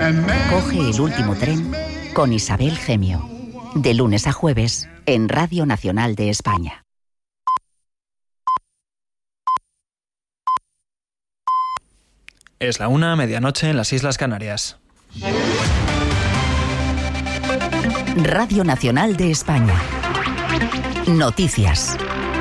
Coge el último tren con Isabel Gemio. De lunes a jueves en Radio Nacional de España. Es la 1:00, medianoche en las Islas Canarias. Radio Nacional de España. Noticias.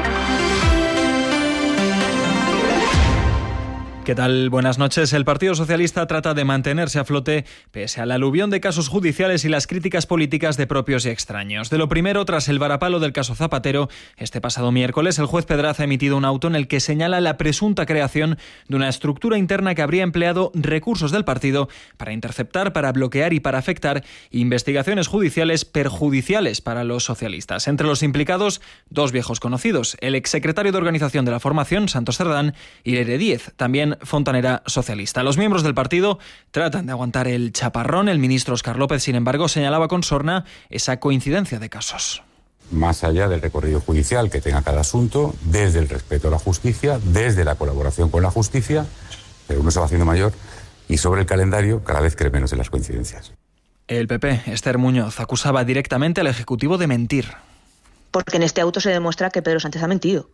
¿Qué tal? Buenas noches. El Partido Socialista trata de mantenerse a flote pese al aluvión de casos judiciales y las críticas políticas de propios y extraños. De lo primero, tras el varapalo del caso Zapatero, este pasado miércoles el juez Pedraza ha emitido un auto en el que señala la presunta creación de una estructura interna que habría empleado recursos del partido para interceptar, para bloquear y para afectar investigaciones judiciales perjudiciales para los socialistas. Entre los implicados, dos viejos conocidos, el exsecretario de Organización de la Formación, Santos Cerdán, y Lere Díez, también fontanera socialista. Los miembros del partido tratan de aguantar el chaparrón. El ministro Óscar López, sin embargo, señalaba con sorna esa coincidencia de casos. Más allá del recorrido judicial que tenga cada asunto, desde el respeto a la justicia, desde la colaboración con la justicia, pero uno se va haciendo mayor, y sobre el calendario cada vez cree menos en las coincidencias. El PP, Esther Muñoz, acusaba directamente al Ejecutivo de mentir. Porque en este auto se demuestra que Pedro Sánchez ha mentido,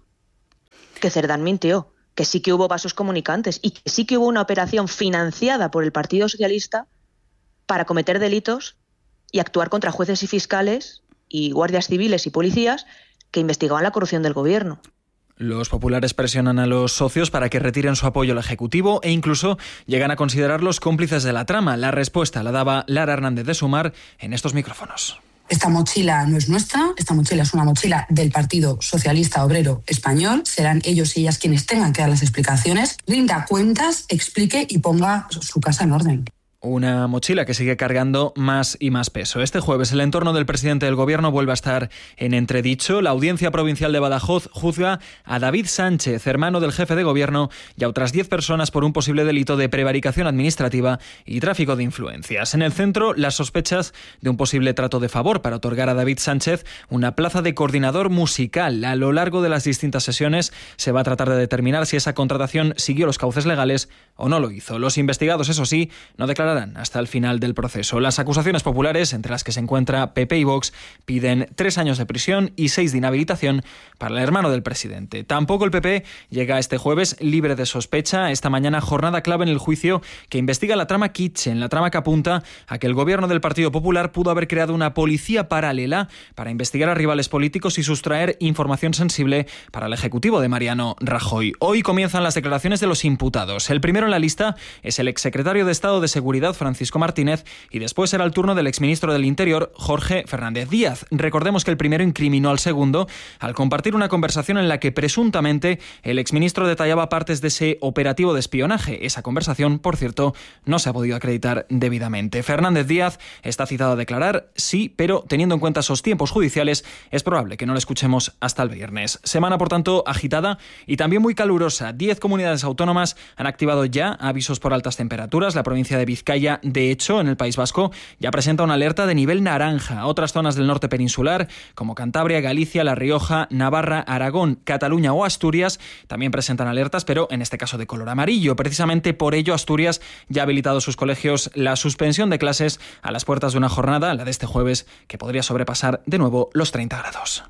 que Cerdán mintió, que sí que hubo vasos comunicantes y que sí que hubo una operación financiada por el Partido Socialista para cometer delitos y actuar contra jueces y fiscales y guardias civiles y policías que investigaban la corrupción del gobierno. Los populares presionan a los socios para que retiren su apoyo al Ejecutivo e incluso llegan a considerarlos cómplices de la trama. La respuesta la daba Lara Hernández de Sumar en estos micrófonos. Esta mochila no es nuestra, esta mochila es una mochila del Partido Socialista Obrero Español. Serán ellos y ellas quienes tengan que dar las explicaciones, rinda cuentas, explique y ponga su casa en orden. Una mochila que sigue cargando más y más peso. Este jueves el entorno del presidente del Gobierno vuelve a estar en entredicho. La Audiencia Provincial de Badajoz juzga a David Sánchez, hermano del jefe de Gobierno, y a otras 10 personas por un posible delito de prevaricación administrativa y tráfico de influencias. En el centro, las sospechas de un posible trato de favor para otorgar a David Sánchez una plaza de coordinador musical. A lo largo de las distintas sesiones se va a tratar de determinar si esa contratación siguió los cauces legales o no lo hizo. Los investigados, eso sí, no declararán hasta el final del proceso. Las acusaciones populares, entre las que se encuentra PP y Vox, piden 3 años de prisión y 6 de inhabilitación para el hermano del presidente. Tampoco el PP llega este jueves libre de sospecha. Esta mañana jornada clave en el juicio que investiga la trama Kitchen, la trama que apunta a que el gobierno del Partido Popular pudo haber creado una policía paralela para investigar a rivales políticos y sustraer información sensible para el ejecutivo de Mariano Rajoy. Hoy comienzan las declaraciones de los imputados. El primero en la lista es el exsecretario de Estado de Seguridad, Francisco Martínez, y después será el turno del exministro del Interior, Jorge Fernández Díaz. Recordemos que el primero incriminó al segundo al compartir una conversación en la que presuntamente el exministro detallaba partes de ese operativo de espionaje. Esa conversación, por cierto, no se ha podido acreditar debidamente. Fernández Díaz está citado a declarar, sí, pero teniendo en cuenta esos tiempos judiciales, es probable que no le escuchemos hasta el viernes. Semana, por tanto, agitada y también muy calurosa. 10 comunidades autónomas han activado ya avisos por altas temperaturas. La provincia de Vizcaya, de hecho, en el País Vasco, ya presenta una alerta de nivel naranja. Otras zonas del norte peninsular, como Cantabria, Galicia, La Rioja, Navarra, Aragón, Cataluña o Asturias, también presentan alertas, pero en este caso de color amarillo. Precisamente por ello, Asturias ya ha habilitado sus colegios la suspensión de clases a las puertas de una jornada, la de este jueves, que podría sobrepasar de nuevo los 30 grados.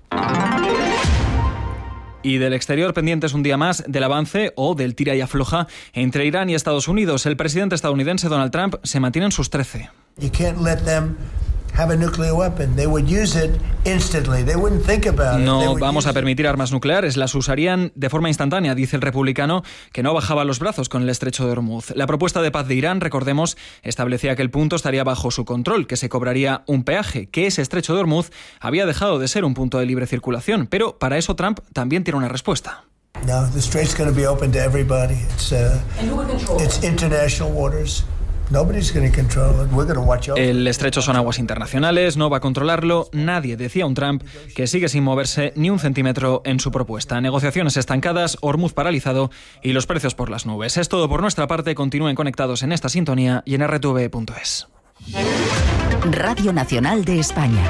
Y del exterior, pendientes un día más del avance o del tira y afloja entre Irán y Estados Unidos. El presidente estadounidense Donald Trump se mantiene en sus 13. No vamos a permitir armas nucleares, las usarían de forma instantánea, dice el republicano, que no bajaba los brazos con el estrecho de Hormuz. La propuesta de paz de Irán, recordemos, establecía que el punto estaría bajo su control, que se cobraría un peaje, que ese estrecho de Hormuz había dejado de ser un punto de libre circulación, pero para eso Trump también tiene una respuesta. No, the strait's going to be open to everybody. It's international waters. El estrecho son aguas internacionales, no va a controlarlo nadie, decía un Trump que sigue sin moverse ni un centímetro en su propuesta. Negociaciones estancadas, Hormuz paralizado y los precios por las nubes. Es todo por nuestra parte. Continúen conectados en esta sintonía y en rtv.es. Radio Nacional de España.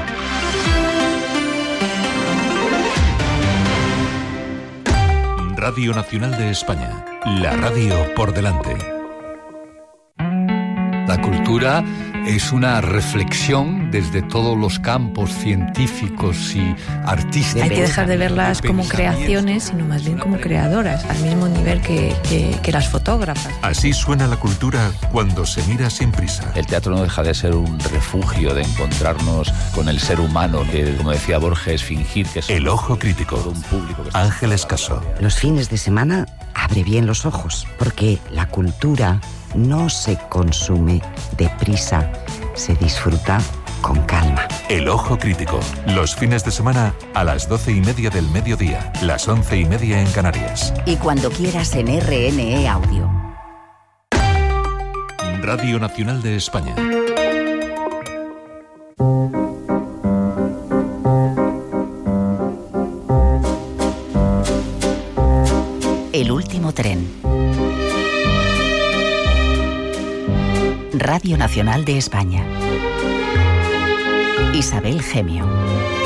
Radio Nacional de España. La radio por delante. La cultura es una reflexión desde todos los campos científicos y artísticos. Hay que dejar de verlas como creaciones, sino más bien como creadoras, al mismo nivel que las fotógrafas. Así suena la cultura cuando se mira sin prisa. El teatro no deja de ser un refugio de encontrarnos con el ser humano, que, como decía Borges, fingir que es El ojo crítico. un público. Ángeles Caso. Los fines de semana abre bien los ojos, porque la cultura no se consume deprisa, se disfruta con calma. El ojo crítico. Los fines de semana a las 12:30 del mediodía, las 11:30 en Canarias. Y cuando quieras en RNE Audio. Radio Nacional de España. El último tren. Radio Nacional de España. Isabel Gemio.